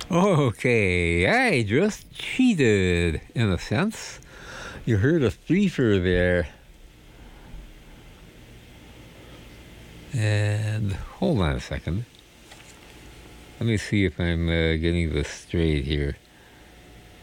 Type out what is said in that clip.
Okay, I just cheated, in a sense. You heard a threefer there. And hold on a second. Let me see if I'm getting this straight here.